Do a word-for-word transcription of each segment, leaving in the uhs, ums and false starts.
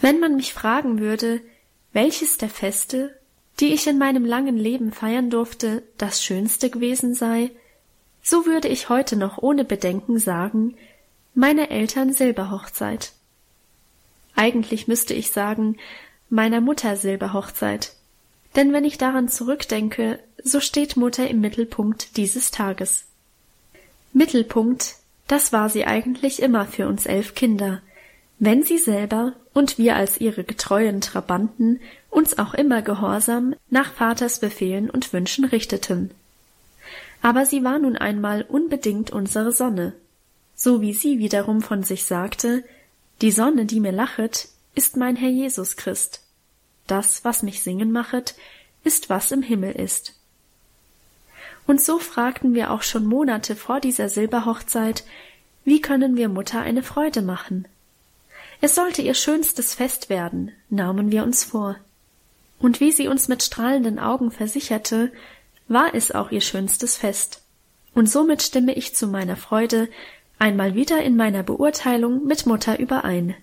Wenn man mich fragen würde, welches der Feste, die ich in meinem langen Leben feiern durfte, das schönste gewesen sei, so würde ich heute noch ohne Bedenken sagen, meine Eltern Silberhochzeit. Eigentlich müsste ich sagen, meiner Mutter Silberhochzeit, denn wenn ich daran zurückdenke, so steht Mutter im Mittelpunkt dieses Tages. Mittelpunkt, das war sie eigentlich immer für uns elf Kinder, wenn sie selber und wir als ihre getreuen Trabanten uns auch immer gehorsam nach Vaters Befehlen und Wünschen richteten. Aber sie war nun einmal unbedingt unsere Sonne, so wie sie wiederum von sich sagte, die Sonne, die mir lachet, ist mein Herr Jesus Christ. Das, was mich singen machet, ist, was im Himmel ist. Und so fragten wir auch schon Monate vor dieser Silberhochzeit, wie können wir Mutter eine Freude machen? Es sollte ihr schönstes Fest werden, nahmen wir uns vor. Und wie sie uns mit strahlenden Augen versicherte, war es auch ihr schönstes Fest. Und somit stimme ich zu meiner Freude einmal wieder in meiner Beurteilung mit Mutter überein.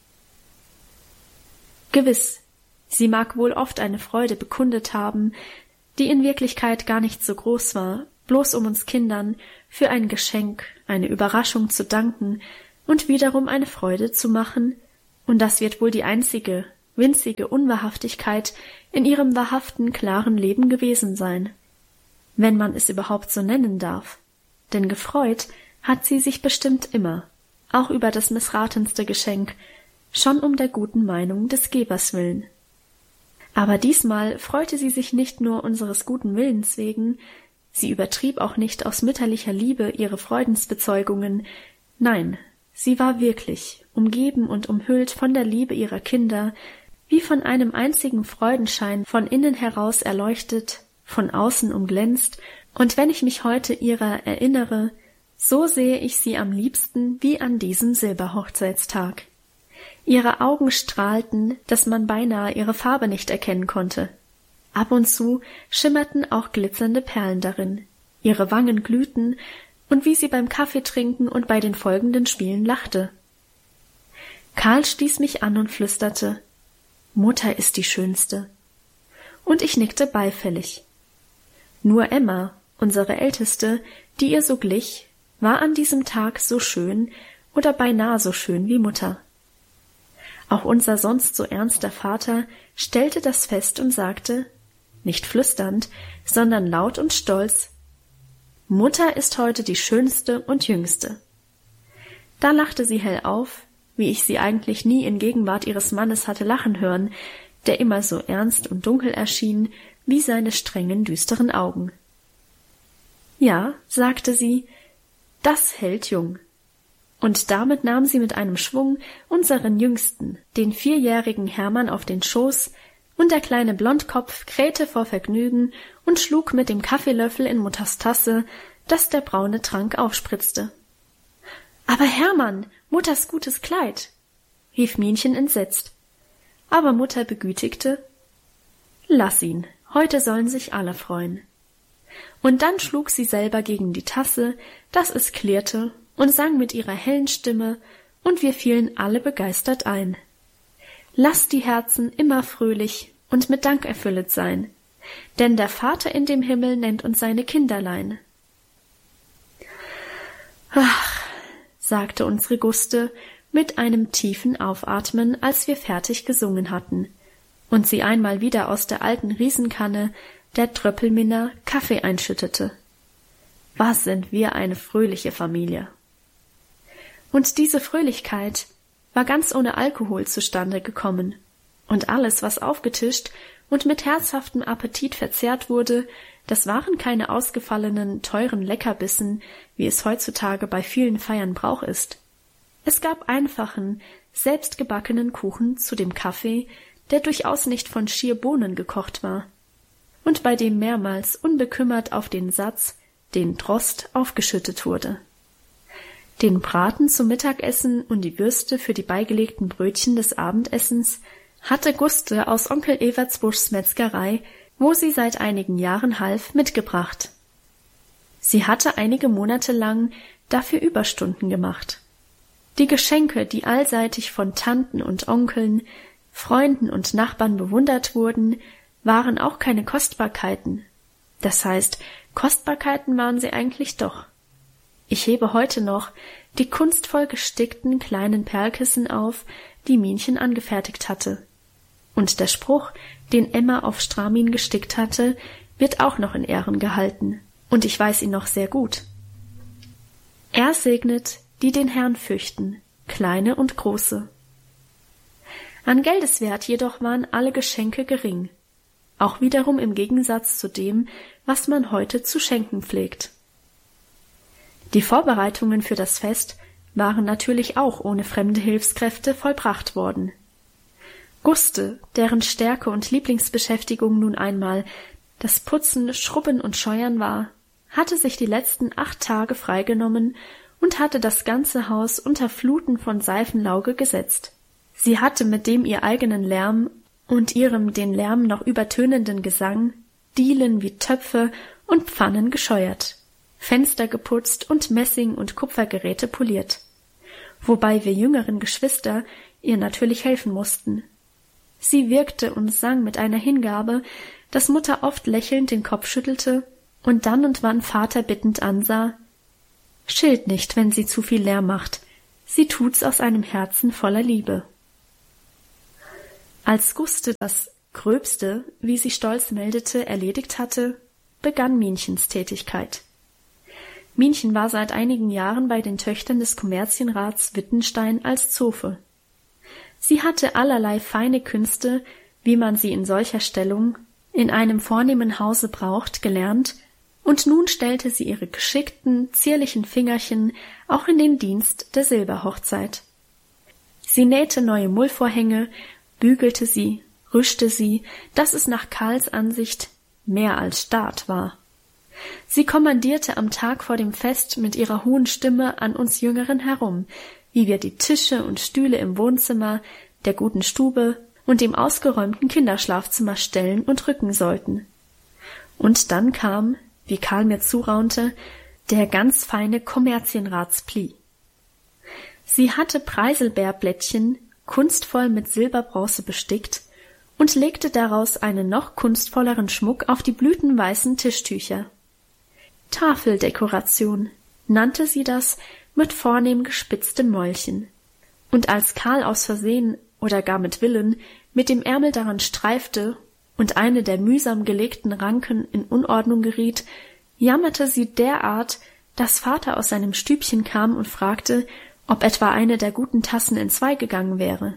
Gewiss, sie mag wohl oft eine Freude bekundet haben, die in Wirklichkeit gar nicht so groß war, bloß um uns Kindern für ein Geschenk, eine Überraschung zu danken und wiederum eine Freude zu machen, und das wird wohl die einzige, winzige Unwahrhaftigkeit in ihrem wahrhaften, klaren Leben gewesen sein, wenn man es überhaupt so nennen darf, denn gefreut hat sie sich bestimmt immer, auch über das missratenste Geschenk, schon um der guten Meinung des Gebers willen. Aber diesmal freute sie sich nicht nur unseres guten Willens wegen, sie übertrieb auch nicht aus mütterlicher Liebe ihre Freudensbezeugungen, nein, sie war wirklich, umgeben und umhüllt von der Liebe ihrer Kinder, wie von einem einzigen Freudenschein von innen heraus erleuchtet, von außen umglänzt, und wenn ich mich heute ihrer erinnere, so sehe ich sie am liebsten wie an diesem Silberhochzeitstag. Ihre Augen strahlten, dass man beinahe ihre Farbe nicht erkennen konnte. Ab und zu schimmerten auch glitzernde Perlen darin. Ihre Wangen glühten, und wie sie beim Kaffeetrinken und bei den folgenden Spielen lachte. Karl stieß mich an und flüsterte, »Mutter ist die Schönste.« Und ich nickte beifällig. Nur Emma, unsere Älteste, die ihr so glich, war an diesem Tag so schön oder beinahe so schön wie Mutter. Auch unser sonst so ernster Vater stellte das fest und sagte, nicht flüsternd, sondern laut und stolz, »Mutter ist heute die Schönste und Jüngste.« Da lachte sie hell auf, wie ich sie eigentlich nie in Gegenwart ihres Mannes hatte lachen hören, der immer so ernst und dunkel erschien, wie seine strengen, düsteren Augen. »Ja«, sagte sie, »das hält jung.« Und damit nahm sie mit einem Schwung unseren Jüngsten, den vierjährigen Hermann, auf den Schoß, und der kleine Blondkopf krähte vor Vergnügen und schlug mit dem Kaffeelöffel in Mutters Tasse, dass der braune Trank aufspritzte. »Aber Hermann, Mutters gutes Kleid«, rief Minchen entsetzt. Aber Mutter begütigte, »Lass ihn, heute sollen sich alle freuen.« Und dann schlug sie selber gegen die Tasse, dass es klirrte, und sang mit ihrer hellen Stimme, und wir fielen alle begeistert ein. »Lasst die Herzen immer fröhlich und mit Dank erfüllet sein, denn der Vater in dem Himmel nennt uns seine Kinderlein.« »Ach«, sagte unsere Guste mit einem tiefen Aufatmen, als wir fertig gesungen hatten, und sie einmal wieder aus der alten Riesenkanne der Tröppelminner Kaffee einschüttete. »Was sind wir eine fröhliche Familie!« Und diese Fröhlichkeit war ganz ohne Alkohol zustande gekommen, und alles, was aufgetischt und mit herzhaftem Appetit verzehrt wurde, das waren keine ausgefallenen, teuren Leckerbissen, wie es heutzutage bei vielen Feiern Brauch ist. Es gab einfachen, selbstgebackenen Kuchen zu dem Kaffee, der durchaus nicht von schier Bohnen gekocht war, und bei dem mehrmals unbekümmert auf den Satz, den Drost, aufgeschüttet wurde. Den Braten zum Mittagessen und die Würste für die beigelegten Brötchen des Abendessens hatte Guste aus Onkel Everts Buschs Metzgerei, wo sie seit einigen Jahren half, mitgebracht. Sie hatte einige Monate lang dafür Überstunden gemacht. Die Geschenke, die allseitig von Tanten und Onkeln, Freunden und Nachbarn bewundert wurden, waren auch keine Kostbarkeiten. Das heißt, Kostbarkeiten waren sie eigentlich doch. Ich hebe heute noch die kunstvoll gestickten kleinen Perlkissen auf, die Minchen angefertigt hatte. Und der Spruch, den Emma auf Stramin gestickt hatte, wird auch noch in Ehren gehalten, und ich weiß ihn noch sehr gut. Er segnet, die den Herrn fürchten, kleine und große. An Geldeswert jedoch waren alle Geschenke gering, auch wiederum im Gegensatz zu dem, was man heute zu schenken pflegt. Die Vorbereitungen für das Fest waren natürlich auch ohne fremde Hilfskräfte vollbracht worden. Guste, deren Stärke und Lieblingsbeschäftigung nun einmal das Putzen, Schrubben und Scheuern war, hatte sich die letzten acht Tage freigenommen und hatte das ganze Haus unter Fluten von Seifenlauge gesetzt. Sie hatte mit dem ihr eigenen Lärm und ihrem den Lärm noch übertönenden Gesang Dielen wie Töpfe und Pfannen gescheuert, Fenster geputzt und Messing- und Kupfergeräte poliert, wobei wir jüngeren Geschwister ihr natürlich helfen mussten. Sie wirkte und sang mit einer Hingabe, dass Mutter oft lächelnd den Kopf schüttelte und dann und wann Vater bittend ansah: »Schilt nicht, wenn sie zu viel Lärm macht, sie tut's aus einem Herzen voller Liebe.« Als Guste das Gröbste, wie sie stolz meldete, erledigt hatte, begann Minchens Tätigkeit. Minchen war seit einigen Jahren bei den Töchtern des Kommerzienrats Wittenstein als Zofe. Sie hatte allerlei feine Künste, wie man sie in solcher Stellung in einem vornehmen Hause braucht, gelernt, und nun stellte sie ihre geschickten, zierlichen Fingerchen auch in den Dienst der Silberhochzeit. Sie nähte neue Mullvorhänge, bügelte sie, rüschte sie, dass es nach Karls Ansicht mehr als Staat war. Sie kommandierte am Tag vor dem Fest mit ihrer hohen Stimme an uns Jüngeren herum, wie wir die Tische und Stühle im Wohnzimmer, der guten Stube und dem ausgeräumten Kinderschlafzimmer stellen und rücken sollten. Und dann kam, wie Karl mir zuraunte, der ganz feine Kommerzienratspli. Sie hatte Preiselbeerblättchen kunstvoll mit Silberbronze bestickt und legte daraus einen noch kunstvolleren Schmuck auf die blütenweißen Tischtücher. Tafeldekoration nannte sie das mit vornehm gespitztem Mäulchen. Und als Karl aus Versehen oder gar mit Willen mit dem Ärmel daran streifte und eine der mühsam gelegten Ranken in Unordnung geriet, jammerte sie derart, dass Vater aus seinem Stübchen kam und fragte, ob etwa eine der guten Tassen entzwei gegangen wäre.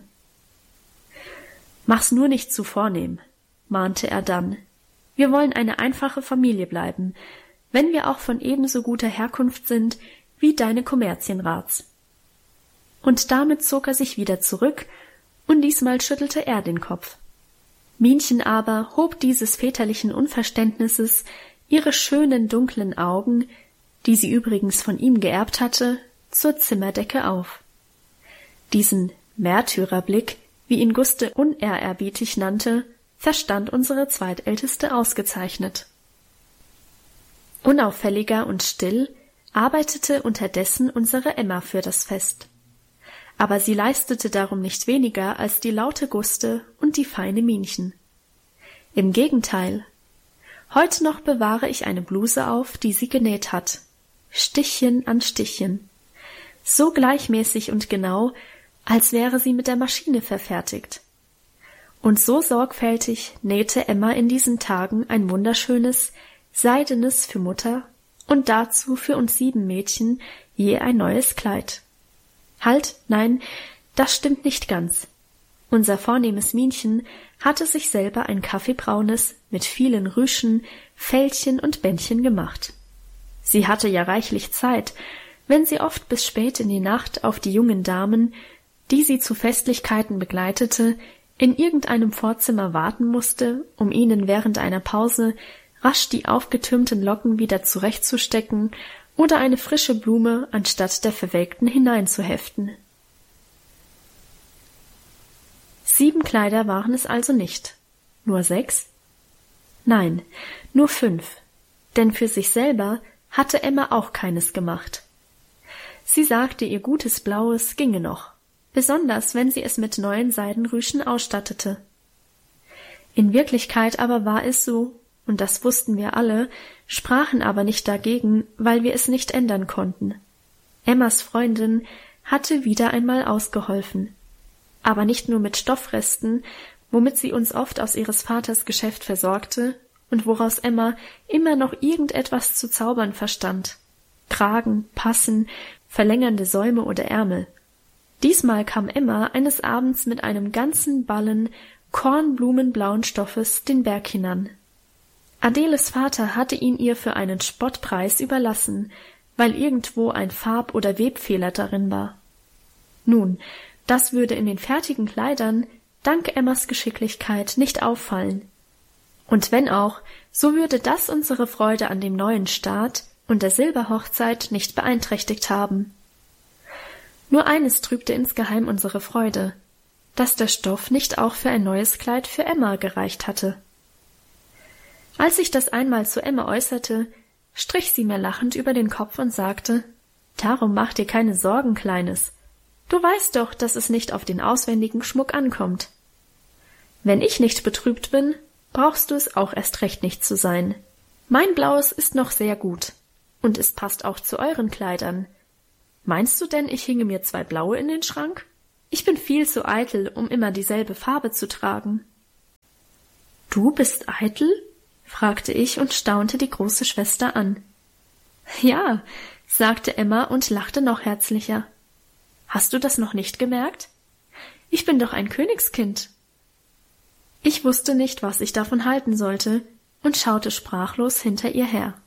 »Mach's nur nicht zu vornehm«, mahnte er dann. »Wir wollen eine einfache Familie bleiben, wenn wir auch von ebenso guter Herkunft sind wie deine Kommerzienrats.« Und damit zog er sich wieder zurück, und diesmal schüttelte er den Kopf. Minchen aber hob dieses väterlichen Unverständnisses ihre schönen dunklen Augen, die sie übrigens von ihm geerbt hatte, zur Zimmerdecke auf. Diesen Märtyrerblick, wie ihn Guste unehrerbietig nannte, verstand unsere Zweitälteste ausgezeichnet. Unauffälliger und still arbeitete unterdessen unsere Emma für das Fest. Aber sie leistete darum nicht weniger als die laute Guste und die feine Minchen. Im Gegenteil. Heute noch bewahre ich eine Bluse auf, die sie genäht hat. Stichchen an Stichchen. So gleichmäßig und genau, als wäre sie mit der Maschine verfertigt. Und so sorgfältig nähte Emma in diesen Tagen ein wunderschönes, seidenes für Mutter und dazu für uns sieben Mädchen je ein neues Kleid. Halt, nein, das stimmt nicht ganz. Unser vornehmes Minchen hatte sich selber ein kaffeebraunes mit vielen Rüschen, Fältchen und Bändchen gemacht. Sie hatte ja reichlich Zeit, wenn sie oft bis spät in die Nacht auf die jungen Damen, die sie zu Festlichkeiten begleitete, in irgendeinem Vorzimmer warten musste, um ihnen während einer Pause rasch die aufgetürmten Locken wieder zurechtzustecken oder eine frische Blume anstatt der verwelkten hineinzuheften. Sieben Kleider waren es also nicht. Nur sechs? Nein, nur fünf, denn für sich selber hatte Emma auch keines gemacht. Sie sagte, ihr gutes Blaues ginge noch, besonders wenn sie es mit neuen Seidenrüschen ausstattete. In Wirklichkeit aber war es so, und das wussten wir alle, sprachen aber nicht dagegen, weil wir es nicht ändern konnten. Emmas Freundin hatte wieder einmal ausgeholfen, aber nicht nur mit Stoffresten, womit sie uns oft aus ihres Vaters Geschäft versorgte und woraus Emma immer noch irgendetwas zu zaubern verstand. Kragen, Passen, verlängernde Säume oder Ärmel. Diesmal kam Emma eines Abends mit einem ganzen Ballen kornblumenblauen Stoffes den Berg hinan. Adeles Vater hatte ihn ihr für einen Spottpreis überlassen, weil irgendwo ein Farb- oder Webfehler darin war. Nun, das würde in den fertigen Kleidern, dank Emmas Geschicklichkeit, nicht auffallen. Und wenn auch, so würde das unsere Freude an dem neuen Staat und der Silberhochzeit nicht beeinträchtigt haben. Nur eines trübte insgeheim unsere Freude, dass der Stoff nicht auch für ein neues Kleid für Emma gereicht hatte. Als ich das einmal zu Emma äußerte, strich sie mir lachend über den Kopf und sagte, »Darum mach dir keine Sorgen, Kleines. Du weißt doch, dass es nicht auf den auswendigen Schmuck ankommt. Wenn ich nicht betrübt bin, brauchst du es auch erst recht nicht zu sein. Mein Blaues ist noch sehr gut, und es passt auch zu euren Kleidern. Meinst du denn, ich hinge mir zwei blaue in den Schrank? Ich bin viel zu eitel, um immer dieselbe Farbe zu tragen.« »Du bist eitel?« fragte ich und staunte die große Schwester an. »Ja«, sagte Emma und lachte noch herzlicher. »Hast du das noch nicht gemerkt? Ich bin doch ein Königskind.« Ich wusste nicht, was ich davon halten sollte, und schaute sprachlos hinter ihr her.